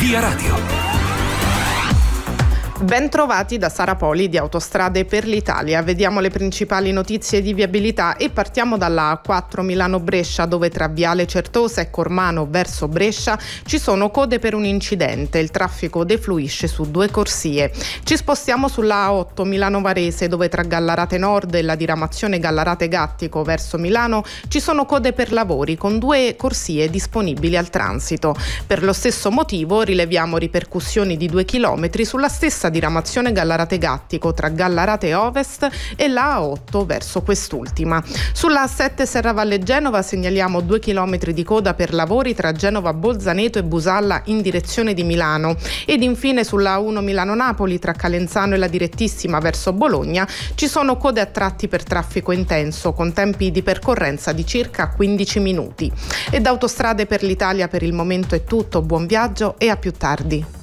Via Radio. Ben trovati da Sara Poli di Autostrade per l'Italia. Vediamo le principali notizie di viabilità e partiamo dalla A4 Milano-Brescia, dove tra Viale Certosa e Cormano verso Brescia ci sono code per un incidente. Il traffico defluisce su 2 corsie. Ci spostiamo sulla A8 Milano-Varese, dove tra Gallarate Nord e la diramazione Gallarate-Gattico verso Milano ci sono code per lavori con 2 corsie disponibili al transito. Per lo stesso motivo rileviamo ripercussioni di 2 chilometri sulla stessa diramazione Gallarate-Gattico tra Gallarate Ovest e la A8 verso quest'ultima. Sulla A7 Serravalle Genova segnaliamo 2 chilometri di coda per lavori tra Genova Bolzaneto e Busalla in direzione di Milano, ed infine sulla A1 Milano-Napoli tra Calenzano e la direttissima verso Bologna ci sono code a tratti per traffico intenso con tempi di percorrenza di circa 15 minuti. E da Autostrade per l'Italia per il momento è tutto, buon viaggio e a più tardi.